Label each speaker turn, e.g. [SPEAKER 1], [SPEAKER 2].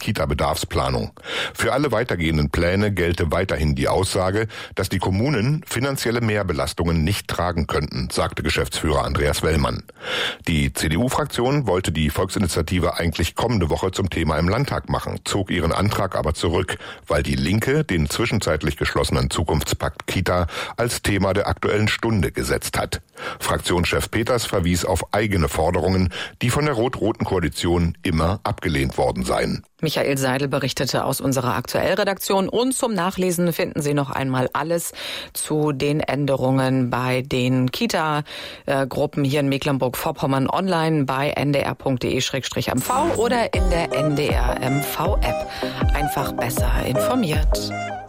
[SPEAKER 1] Kita-Bedarfsplanung. Für alle weitergehenden Pläne gelte weiterhin die Aussage, dass die Kommunen finanzielle Mehrbelastungen nicht tragen könnten, sagte Geschäftsführer Andreas Wellmann. Die CDU-Fraktion wollte die Volksinitiative eigentlich kommende Woche zum Thema im Landtag machen, zog ihren Antrag aber zurück, weil die Linke den zwischenzeitlich geschlossenen Zukunftspakt Kita als Thema der Aktuellen Stunde gesetzt hat. Fraktionschef Peters verwies auf eigene Forderungen, die von der rot-roten Koalition immer abgelehnt worden seien.
[SPEAKER 2] Michael Seidel berichtete aus unserer Aktuellredaktion und zum Nachlesen finden Sie noch einmal alles zu den Änderungen bei den Kita-Gruppen hier in Mecklenburg-Vorpommern online bei ndr.de/mv oder in der NDR MV-App. Einfach besser informiert.